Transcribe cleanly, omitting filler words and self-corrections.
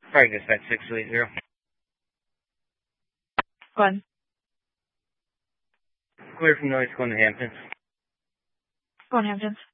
Sorry, dispatch 680. Go ahead. Clear from noise going to Hamptons. Go on, Hamptons.